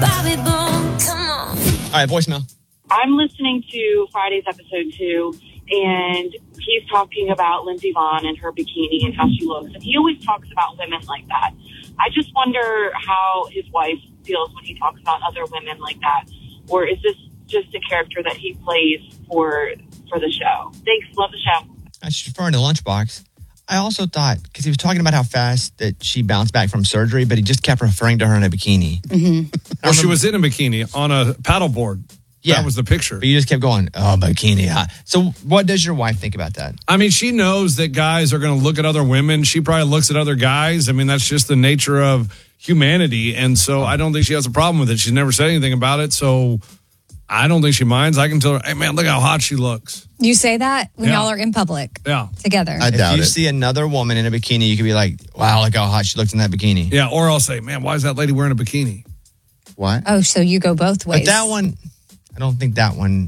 Bobby Bones. Come on. All right, voicemail. I'm listening to Friday's episode 2, and he's talking about Lindsey Vonn and her bikini and how she looks. And he always talks about women like that. I just wonder how his wife feels when he talks about other women like that. Or is this just a character that he plays for the show? Thanks. Love the show. I was referring to Lunchbox. I also thought, because he was talking about how fast that she bounced back from surgery, but he just kept referring to her in a bikini. Mm-hmm. Well, she was in a bikini on a paddleboard. Yeah. That was the picture. But you just kept going, oh, bikini. Huh? So what does your wife think about that? I mean, she knows that guys are going to look at other women. She probably looks at other guys. I mean, that's just the nature of humanity. And so I don't think she has a problem with it. She's never said anything about it. So I don't think she minds. I can tell her, hey, man, look how hot she looks. You say that when y'all are in public together. I doubt it. If you see another woman in a bikini, you could be like, wow, look how hot she looks in that bikini. Yeah, or I'll say, man, why is that lady wearing a bikini? What? Oh, so you go both ways. But that one, I don't think that one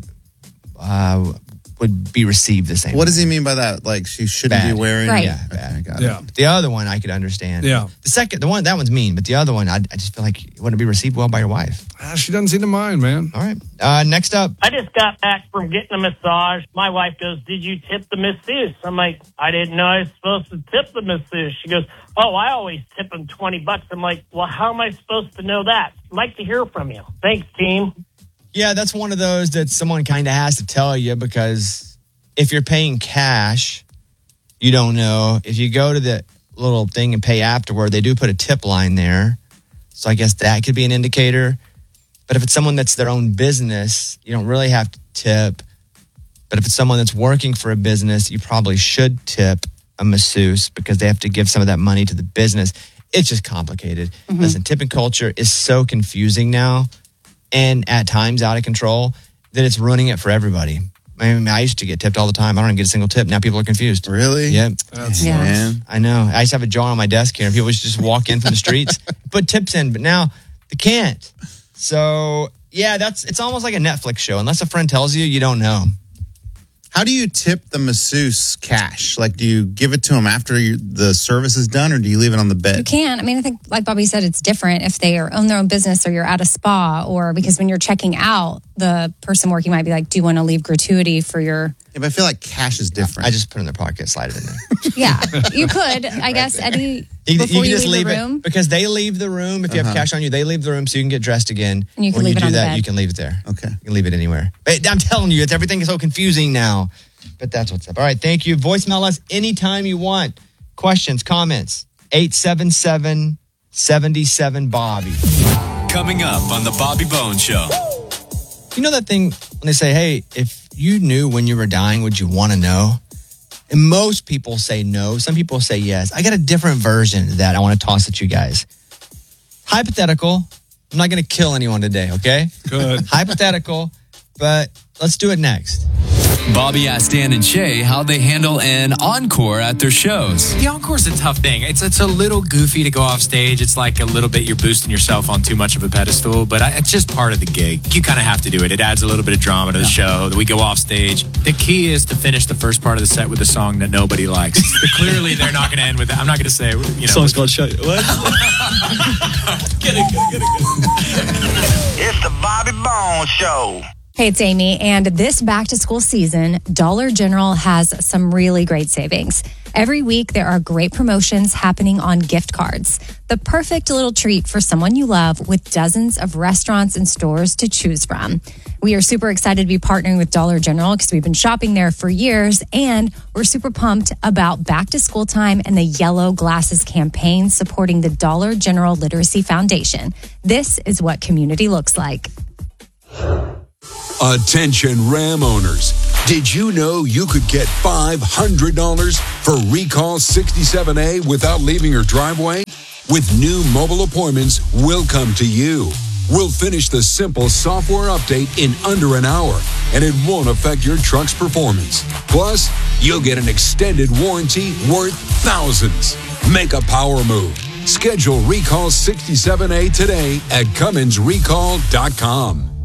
would be received the same What way. does he mean by that? Like she shouldn't be wearing? Right. Yeah, bad. Okay, got Yeah. it. The other one I could understand. Yeah. That one's mean, but the other one, I just feel like it wouldn't be received well by your wife. She doesn't seem to mind, man. All right. Next up. I just got back from getting a massage. My wife goes, did you tip the masseuse? I'm like, I didn't know I was supposed to tip the masseuse. She goes, oh, I always tip them $20. I'm like, well, how am I supposed to know that? I'd like to hear from you. Thanks, team. Yeah, that's one of those that someone kind of has to tell you, because if you're paying cash, you don't know. If you go to the little thing and pay afterward, they do put a tip line there. So I guess that could be an indicator. But if it's someone that's their own business, you don't really have to tip. But if it's someone that's working for a business, you probably should tip a masseuse because they have to give some of that money to the business. It's just complicated. Mm-hmm. Listen, tipping culture is so confusing now and at times out of control that it's ruining it for everybody. I mean, I used to get tipped all the time. I don't even get a single tip. Now people are confused. Really? Yeah. Man. I know. I used to have a jar on my desk here and people would just walk in from the streets, put tips in, but now they can't. So, yeah, it's almost like a Netflix show. Unless a friend tells you, you don't know. How do you tip the masseuse cash? Like, do you give it to them after the service is done, or do you leave it on the bed? You can. I mean, I think, like Bobby said, it's different if they own their own business or you're at a spa, or because when you're checking out, the person working might be like, do you want to leave gratuity for your... Yeah, but I feel like cash is different. I just put it in their pocket, slide it in there. Yeah, you could, I guess, Eddie, You before can you just leave leave the room. it because they leave the room. If you have cash on you, they leave the room so you can get dressed again. And you can when leave you it do on the that, bed. you can leave it there. Okay. You can leave it anywhere. But I'm telling you, everything is so confusing now. But that's what's up. All right, thank you. Voicemail us anytime you want. Questions, comments, 877-77-BOBBY. Coming up on the Bobby Bones Show. You know that thing when they say, hey, if you knew when you were dying, would you want to know? And most people say no. Some people say yes. I got a different version of that I want to toss at you guys. Hypothetical. I'm not going to kill anyone today, okay? Good. Hypothetical, but let's do it next. Bobby asked Dan and Shay how they handle an encore at their shows. The encore's a tough thing. It's a little goofy to go off stage. It's like a little bit you're boosting yourself on too much of a pedestal, but it's just part of the gig. You kind of have to do it. It adds a little bit of drama to the show. We go off stage. The key is to finish the first part of the set with a song that nobody likes. Clearly, they're not going to end with that. I'm not going to say, you know. Song's called Shut. What? Get it. It's the Bobby Bones Show. Hey, it's Amy, and this back-to-school season, Dollar General has some really great savings. Every week, there are great promotions happening on gift cards. The perfect little treat for someone you love with dozens of restaurants and stores to choose from. We are super excited to be partnering with Dollar General because we've been shopping there for years, and we're super pumped about back-to-school time and the Yellow Glasses campaign supporting the Dollar General Literacy Foundation. This is what community looks like. Attention Ram owners. Did you know you could get $500 for Recall 67A without leaving your driveway? With new mobile appointments, we'll come to you. We'll finish the simple software update in under an hour, and it won't affect your truck's performance. Plus, you'll get an extended warranty worth thousands. Make a power move. Schedule Recall 67A today at CumminsRecall.com.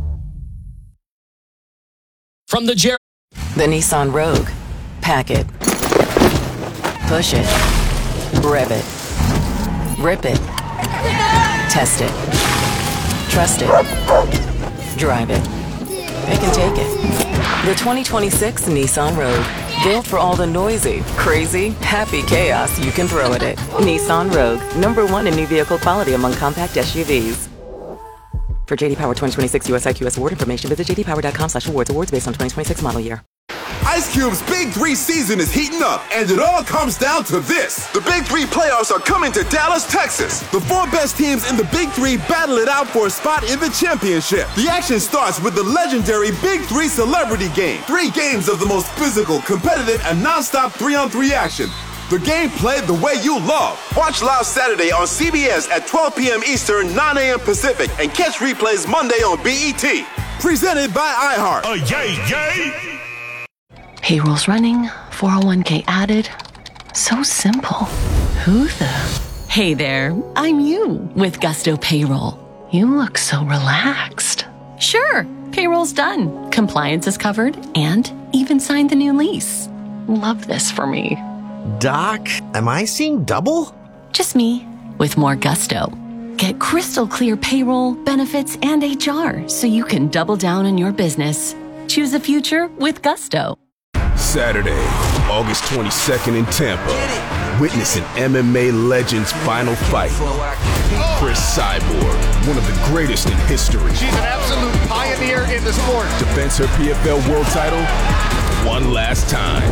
From the Nissan Rogue. Pack it. Push it. Rev it. Rip it. Test it. Trust it. Drive it. They can take it. The 2026 Nissan Rogue. Built for all the noisy, crazy, happy chaos you can throw at it. Nissan Rogue. #1 in new vehicle quality among compact SUVs. For JD Power 2026 US IQS award information, visit jdpower.com/awards. Awards based on 2026 model year. Ice Cube's Big 3 season is heating up, and it all comes down to this. The Big 3 playoffs are coming to Dallas, Texas. The 4 best teams in the Big 3 battle it out for a spot in the championship. The action starts with the legendary Big 3 Celebrity Game. 3 games of the most physical, competitive, and non-stop 3-on-3 action. The game played the way you love. Watch live Saturday on CBS at 12 p.m. Eastern, 9 a.m. Pacific, and catch replays Monday on BET. Presented by iHeart. Yay! Payroll's running, 401k added. So simple. Who the? Hey there, I'm you with Gusto Payroll. You look so relaxed. Sure, payroll's done. Compliance is covered and even signed the new lease. Love this for me. Doc, am I seeing double? Just me with more Gusto. Get crystal clear payroll, benefits, and HR so you can double down on your business. Choose a future with Gusto. Saturday, August 22nd in Tampa. Witness an MMA legend's final fight. Chris Cyborg, one of the greatest in history. She's an absolute pioneer in the sport. Defends her PFL world title one last time.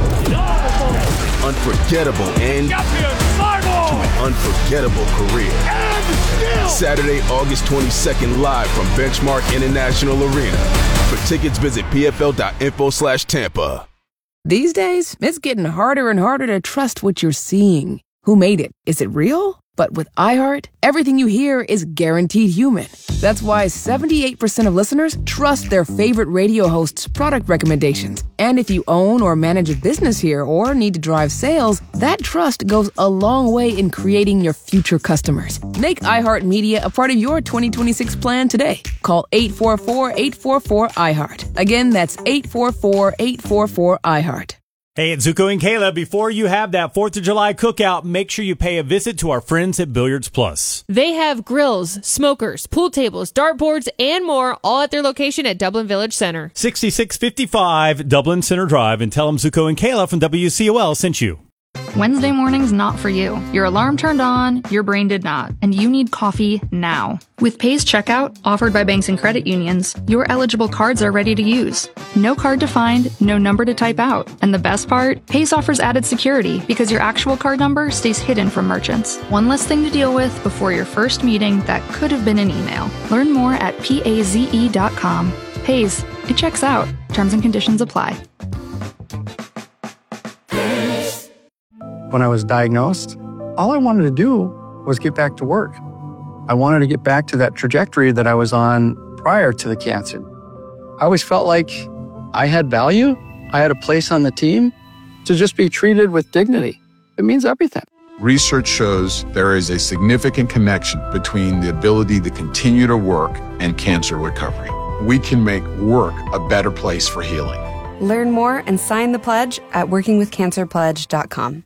Unforgettable end to an unforgettable career. Saturday, August 22nd, live from Benchmark International Arena. For tickets, visit pfl.info/Tampa. These days, it's getting harder and harder to trust what you're seeing. Who made it? Is it real? But with iHeart, everything you hear is guaranteed human. That's why 78% of listeners trust their favorite radio hosts' product recommendations. And if you own or manage a business here or need to drive sales, that trust goes a long way in creating your future customers. Make iHeartMedia a part of your 2026 plan today. Call 844-844-iHeart. Again, that's 844-844-iHeart. Hey, it's Zuko and Kayla. Before you have that 4th of July cookout, make sure you pay a visit to our friends at Billiards Plus. They have grills, smokers, pool tables, dartboards, and more, all at their location at Dublin Village Center. 6655 Dublin Center Drive, and tell them Zuko and Kayla from WCOL sent you. Wednesday morning's not for you. Your alarm turned on, your brain did not, and you need coffee now. With Paze Checkout, offered by banks and credit unions, your eligible cards are ready to use. No card to find, no number to type out. And the best part, Paze offers added security because your actual card number stays hidden from merchants. One less thing to deal with before your first meeting that could have been an email. Learn more at paze.com. Paze, it checks out. Terms and conditions apply. When I was diagnosed, all I wanted to do was get back to work. I wanted to get back to that trajectory that I was on prior to the cancer. I always felt like I had value, I had a place on the team. To just be treated with dignity, it means everything. Research shows there is a significant connection between the ability to continue to work and cancer recovery. We can make work a better place for healing. Learn more and sign the pledge at workingwithcancerpledge.com.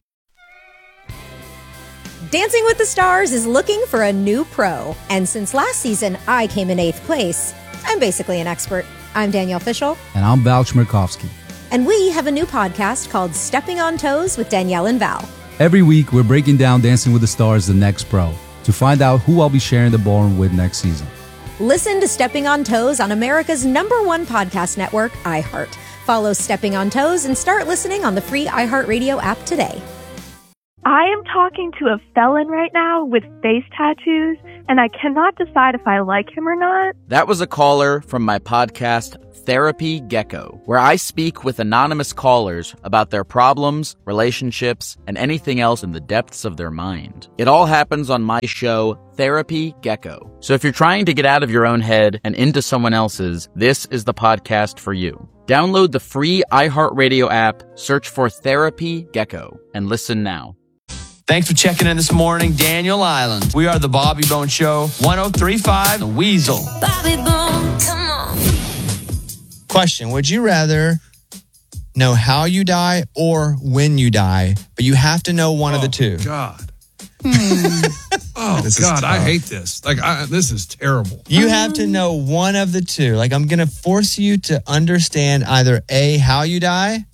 Dancing with the Stars is looking for a new pro. And since last season, I came in 8th place. I'm basically an expert. I'm Danielle Fishel. And I'm Val Chmerkovsky. And we have a new podcast called Stepping on Toes with Danielle and Val. Every week, we're breaking down Dancing with the Stars, the next pro, to find out who I'll be sharing the ballroom with next season. Listen to Stepping on Toes on America's #1 podcast network, iHeart. Follow Stepping on Toes and start listening on the free iHeartRadio app today. I am talking to a felon right now with face tattoos, and I cannot decide if I like him or not. That was a caller from my podcast, Therapy Gecko, where I speak with anonymous callers about their problems, relationships, and anything else in the depths of their mind. It all happens on my show, Therapy Gecko. So if you're trying to get out of your own head and into someone else's, this is the podcast for you. Download the free iHeartRadio app, search for Therapy Gecko, and listen now. Thanks for checking in this morning, Daniel Island. We are the Bobby Bone Show, 103.5 The Weasel. Bobby Bone, come on. Question, would you rather know how you die or when you die, but you have to know one of the two? God. Oh, This is God, I tough. hate this. Like, this is terrible. You have to know one of the two. Like, I'm going to force you to understand either A, how you die,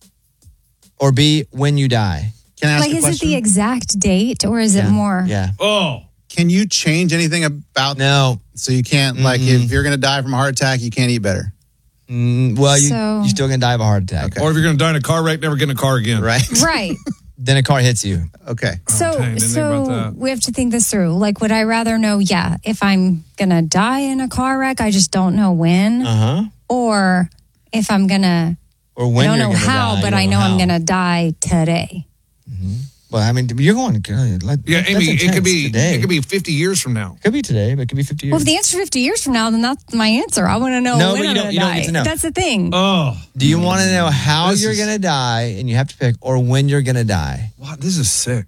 or B, when you die. Can I ask Like, a is question? it the exact date or is it more? Yeah. Oh. Can you change anything about No. So you can't, like, if you're going to die from a heart attack, you can't eat better. Well, you're still going to die of a heart attack. Or if you're going to die in a car wreck, never get in a car again. Right. Right. Then a car hits you. Okay. So, dang, didn't think about that. we have to think this through. Like, would I rather know, if I'm going to die in a car wreck, I just don't know when? Uh-huh. Or if I'm going to, Or when I don't you're know gonna how, die, but you I don't know I'm how. going to die today. Well, I mean, you're going good. Yeah, Amy, it could be today. it could be 50 years from now. It could be today, but it could be 50 years. Well, if the answer's 50 years from now, then that's my answer. I want to know No, when but I'm going to you don't die. get to know. That's the thing. Oh. Do you want to know how This you're is- going to die, and you have to pick, or when you're going to die? Wow, this is sick.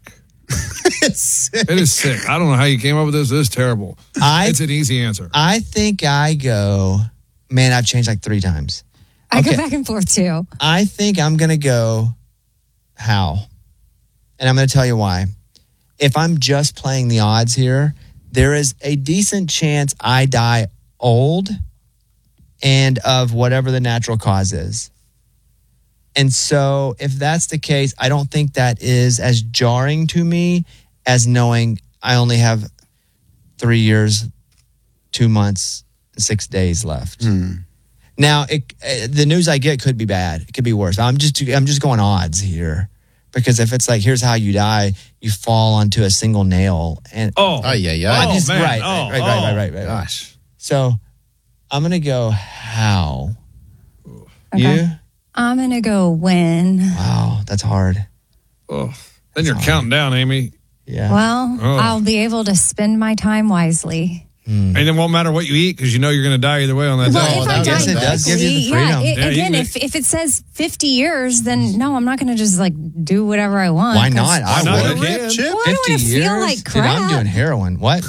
It is sick. I don't know how you came up with this. This is terrible. It's an easy answer. I think I go, man, I've changed like 3 times. I go back and forth too. I think I'm going to go how. And I'm going to tell you why. If I'm just playing the odds here, there is a decent chance I die old and of whatever the natural cause is. And so if that's the case, I don't think that is as jarring to me as knowing I only have 3 years, 2 months, 6 days left. Now, the news I get could be bad. It could be worse. I'm just going odds here. Because if it's like, here's how you die, you fall onto a single nail. And yeah. Right. Gosh. So I'm going to go how. Okay. You? I'm going to go when. Wow, that's hard. Oh, then you're counting down, Amy. Yeah. Well, Oh. I'll be able to spend my time wisely. And it won't matter what you eat because you know you're going to die either way on that Well, day. if I die it does give you the freedom. again, if it says 50 years, then no, I'm not going to just like do whatever I want. Why not? Why not? You can. Well, I 50 don't wanna years? feel like Dude, crap. I'm doing heroin. What?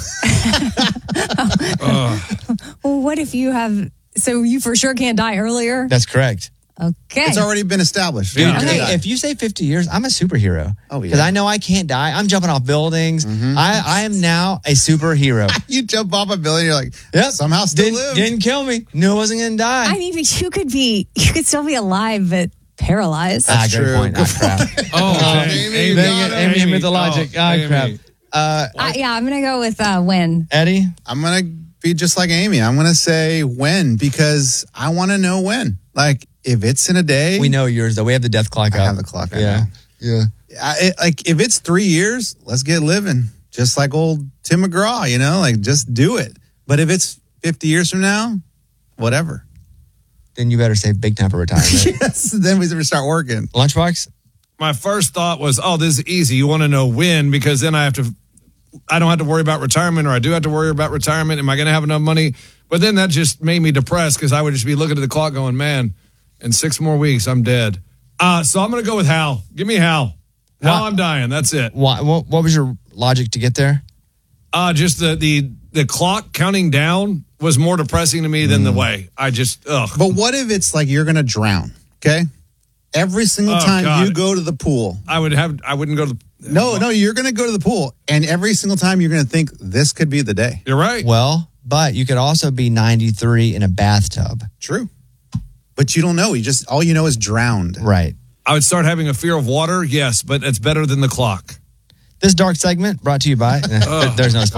Well, what if you have? So you for sure can't die earlier. That's correct. Okay. It's already been established. Dude, You're not gonna die. if you say 50 years, I'm a superhero. Oh, yeah. Because I know I can't die. I'm jumping off buildings. I am now a superhero. You jump off a building, you're like, somehow still live. Didn't kill me. Knew I wasn't going to die. I mean, but you could still be alive but paralyzed. That's true. Point. Crap. Amy, Amy with the logic. Crap. Yeah, I'm gonna go with when. Eddie? I'm going to be just like Amy. I'm going to say when because I want to know when. Like, if it's in a day. We know yours, though. We have the death clock I up. have the clock right Yeah. now. Yeah. Like, if it's 3 years, let's get living. Just like old Tim McGraw, like, just do it. But if it's 50 years from now, whatever. Then you better save big time for retirement. Yes, then we start working. Lunchbox? My first thought was, this is easy. You want to know when because then I don't have to worry about retirement or I do have to worry about retirement. Am I going to have enough money? But then that just made me depressed because I would just be looking at the clock going, man, in 6 more weeks, I'm dead. So I'm going to go with Hal. Give me Hal. Hal, I'm dying. That's it. What was your logic to get there? Just the clock counting down was more depressing to me than the way. I just, But what if it's like you're going to drown, okay? Every single time you go to the pool. I wouldn't go to the... No, you're going to go to the pool. And every single time you're going to think this could be the day. You're right. Well, but you could also be 93 in a bathtub. True. But you don't know. All you know is drowned. Right. I would start having a fear of water, yes, but it's better than the clock. This dark segment brought to you by... There's no